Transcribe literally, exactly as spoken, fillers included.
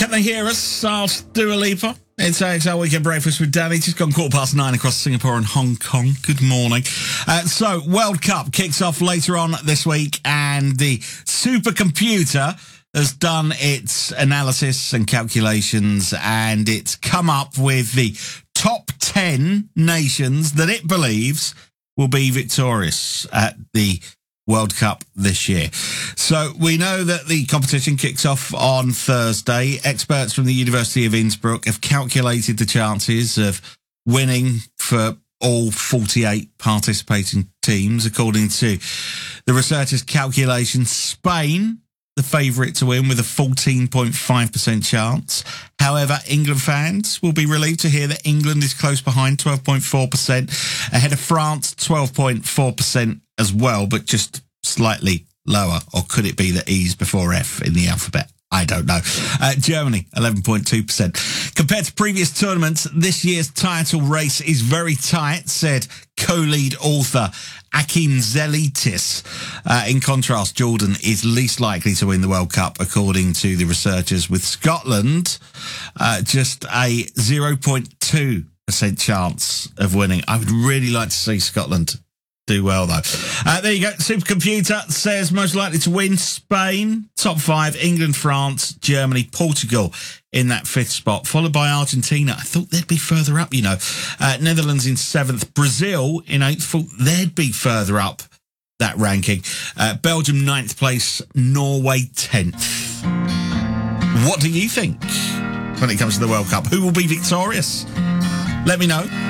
Can they hear us? Asked Dua Lipa. It's A X L Weekend Breakfast with Danny. Just gone quarter past nine across Singapore and Hong Kong. Good morning. Uh, so, World Cup kicks off later on this week, and the supercomputer has done its analysis and calculations, and it's come up with the top ten nations that it believes will be victorious at the World Cup this year. So we know that the competition kicks off on Thursday. Experts from the University of Innsbruck have calculated the chances of winning for all forty-eight participating teams. According to the researchers' calculations, Spain, the favourite to win with a fourteen point five percent chance. However, England fans will be relieved to hear that England is close behind, twelve point four percent, ahead of France, twelve point four percent as well, but just slightly lower. Or could it be that E's before F in the alphabet? I don't know. Uh, Germany, eleven point two percent. Compared to previous tournaments, this year's title race is very tight, said co-lead author Akim Zelitis. Uh, in contrast, Jordan is least likely to win the World Cup, according to the researchers, with Scotland uh, just a zero point two percent chance of winning. I would really like to see Scotland do well, though. Uh, there you go. Supercomputer says most likely to win: Spain, top five, England, France, Germany, Portugal in that fifth spot, followed by Argentina. I thought they'd be further up, you know. Uh, Netherlands in seventh, Brazil in eighth. Thought they'd be further up that ranking. Uh, Belgium ninth place, Norway tenth. What do you think when it comes to the World Cup? Who will be victorious? Let me know.